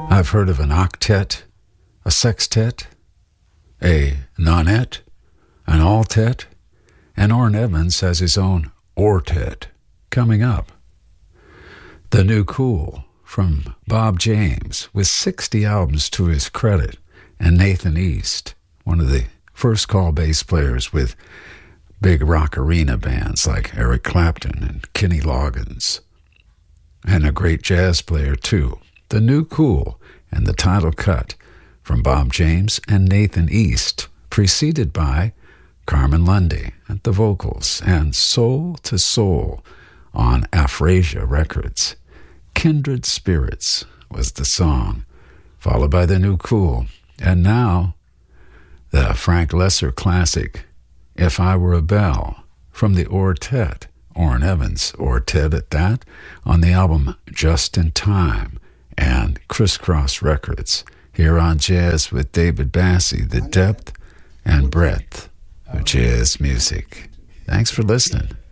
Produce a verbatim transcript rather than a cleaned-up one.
I've heard of an octet, a sextet, a nonette, an altet, and Orrin Evans has his own ortet coming up. The New Cool from Bob James, with sixty albums to his credit, and Nathan East, one of the first call bass players with big rock arena bands like Eric Clapton and Kenny Loggins, and a great jazz player too. The New Cool and the title cut from Bob James and Nathan East, preceded by Carmen Lundy at the vocals and Soul to Soul on Aphrasia Records. Kindred Spirits was the song, followed by The New Cool. And now, the Frank Lesser classic, If I Were a Bell, from the Ortet, Orrin Evans Ortet at that, on the album Just in Time and Crisscross Records. Here on Jazz with David Bassey, the depth and breadth of jazz music. Thanks for listening.